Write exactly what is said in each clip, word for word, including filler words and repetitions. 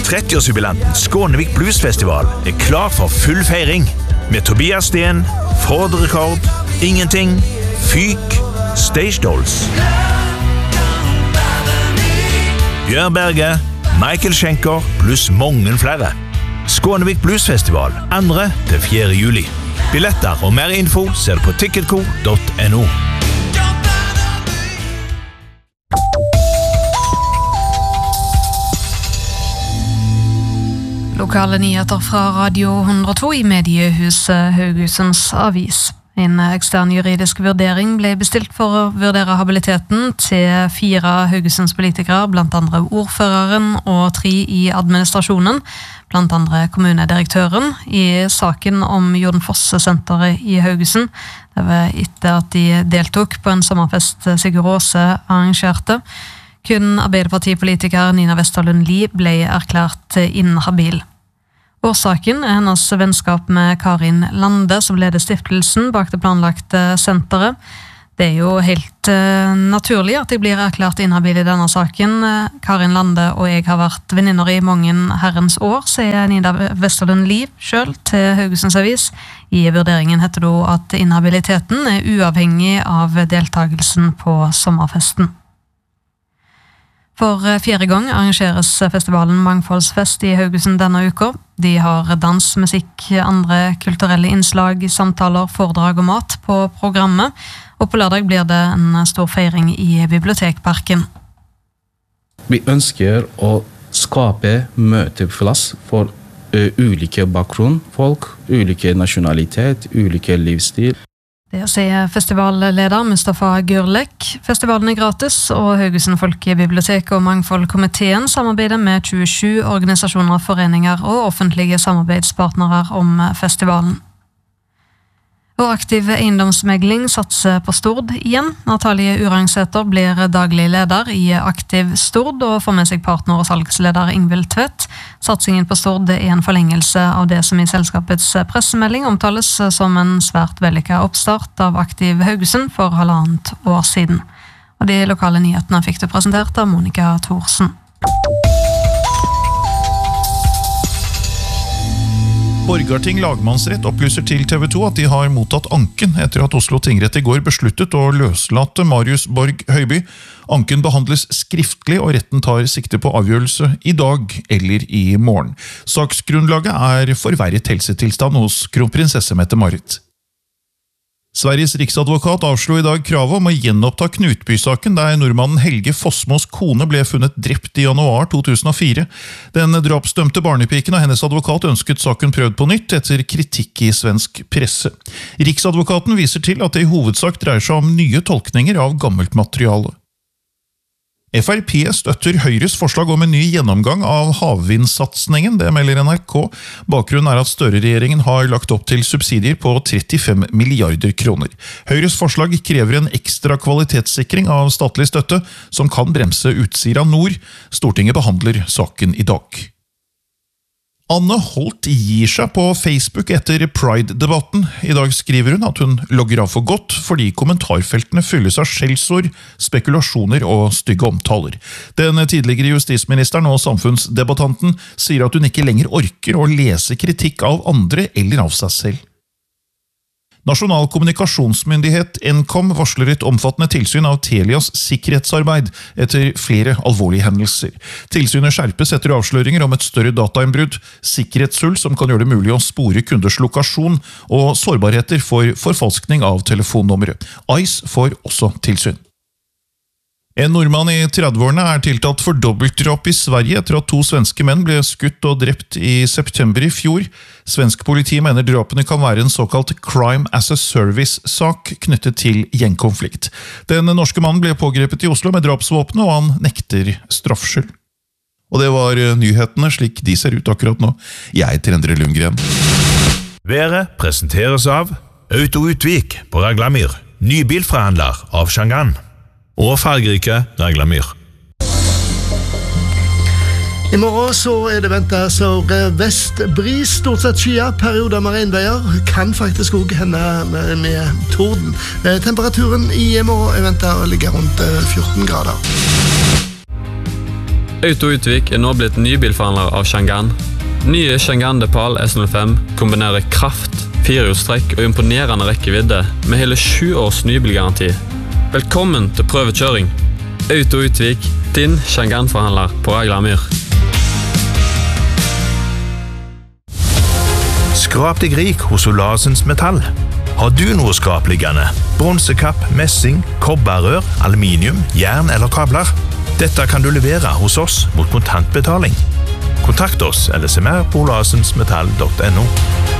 trettiårsjubilanten Skånevik Bluesfestival er klar for full feiring. Med Tobias Sten, Ford Rekord, Ingenting, Fyk, Stage Dolls, Bjørn Berge, Michael Schenker pluss mange flere. Skånevik Bluesfestival andre til fjerde juli. Billetter og mer info ser du på ticketco punktum no. Lokale nyheter fra Radio hundre og to i mediehuset Haugessunds Avis. En ekstern juridisk vurdering ble bestilt for å vurdere habiliteten til fire Haugesunds politikere, blant andre ordføreren og tre i administrasjonen, blant andre kommunedirektøren, i saken om Jordan Fosse-senteret i Haugesund. Det var etter at de deltok på en sommerfest Sigurd Aase arrangerte. Kun Arbeiderpartipolitiker Nina Westerlund Lie ble erklært inhabil. Årsaken er hennes vennskap med Karin Lande, som leder stiftelsen bak det planlagte senteret. Det er jo helt uh, naturlig at jeg blir erklært inhabil i denne saken. Karin Lande og jeg har vært venninner i mange herrens år, sier Nina Westerlund Lie selv til Haugesunds Avis. I vurderingen heter det at inhabiliteten er uavhengig av deltagelsen på sommerfesten. For fjerde gang arrangeres festivalen Mangfoldsfest i Haugesund denne uka. De har dans, musikk, andre kulturelle innslag, samtaler, foredrag og mat på programmet. Og på lørdag blir det en stor feiring i Bibliotekparken. Vi ønsker å skape møteplass for uh, ulike bakgrunn, folk, ulike nasjonalitet, ulike livsstil. Det sier festivalleder Mustafa Gürlek. Festivalen er gratis, og Haugesund Folkebibliotek og Mangfoldkomiteen samarbeider med tjuesju organisasjoner, foreninger og offentlige samarbeidspartnere om festivalen. Og Aktiv eiendomsmegling satser på Stord igjen. Natalie Urangsæter blir daglig leder i Aktiv Stord og får med seg partner og salgsleder Ingvild Tvedt. Satsingen på Stord er en forlengelse av det som i selskapets pressemelding omtales som en svært vellykket oppstart av Aktiv Haugesund for halvannet år siden. Og de lokale nyhetene fikk du presentert av Monica Thorsen. Borgarting lagmannsrett opplyser til T V to at de har mottatt anken etter at Oslo tingrett i går besluttet å løslate Marius Borg Høiby. Anken behandles skriftlig, og retten tar sikte på avgjørelse i dag eller i morgen. Saksgrunnlaget er forverret helsetilstand hos kronprinsesse Mette-Marit. Sveriges riksadvokat avslo i dag kravet om å gjenoppta Knutby-saken, der nordmannen Helge Fossmos kone ble funnet drept i januar to tusen og fire. Den drapsdømte barnepiken og hennes advokat ønsket saken prøvd på nytt etter kritikk i svensk presse. Riksadvokaten viser til at det i hovedsak dreier seg om nye tolkninger av gammelt materiale. F R P støtter Høyres forslag om en ny gjennomgang av havvindsatsningen, det melder N R K. Bakgrunnen er at Støre-regjeringen har lagt opp til subsidier på trettifem milliarder kroner. Høyres forslag krever en ekstra kvalitetssikring av statlig støtte, som kan bremse Utsira Nord. Stortinget behandler saken i dag. Anne Holt gir seg på Facebook etter Pride-debatten. I dag skriver hun at hun logger av for godt, fordi kommentarfeltene fylles av skjellsord, spekulasjoner og stygge omtaler. Den tidligere justisministeren og samfunnsdebattanten sier at hun ikke lenger orker å lese kritikk av andre eller av seg selv. Nasjonal kommunikasjonsmyndighet Nkom varsler et omfattende tilsyn av Telias sikkerhetsarbeid etter flere alvorlige hendelser. Tilsynet skjerpes etter avsløringer om et større datainnbrudd, sikkerhetshull som kan gjøre det mulig å spore kunders lokasjon, og sårbarheter for forfalskning av telefonnummeret. ICE får også tilsyn. En nordmann i trettiårene er tiltalt for dobbeltdrap i Sverige etter at to svenske menn ble skutt og drept i september i fjor. Svensk politi mener drapene kan være en såkalt crime as a service-sak knyttet til gjengkonflikt. Den norske mannen ble pågrepet i Oslo med drapsvåpen, og han nekter straffskyld. Og det var nyhetene slik de ser ut akkurat nå. Jeg heter Endre Lundgren. Været presenteres av Auto Utvik på Raglamyr, nybilforhandler av Shangan, og fargerike Raglamyr. I morgen så er det ventet sørvestbris, stort sett skyer, perioder med regnveier, kan faktisk også hende med, med torden. Temperaturen i morgen er ventet å ligge rundt fjorten grader. Auto Utvik er nå blitt nybilforhandler av Changan. Nye Changan Depal S null fem kombinerer kraft, firehjulstrekk og imponerende rekkevidde med hele sju års nybilgaranti. Velkommen til prøvekjøring. Auto Utvik, din Changan-forhandler på Aglamyr. Skrap deg rik hos Olasens Metall. Har du noe skrapliggende? Bronsekapp, messing, kobberrør, aluminium, jern eller kabler? Dette kan du levere hos oss mot kontantbetaling. Kontakt oss eller se mer på olasensmetall punktum no.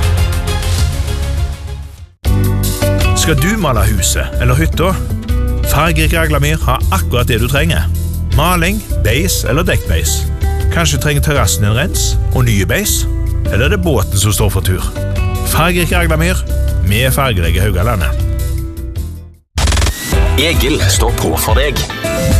Skal du male huset eller hytta? Fargerik Aglamyr har akkurat det du trenger. Maling, beis eller dekkbeis. Kanskje trenger terrassen en rens og nye beis? Eller er det båten som står for tur? Fargerik Aglamyr med fargerike Haugalandet. Egil står på for deg.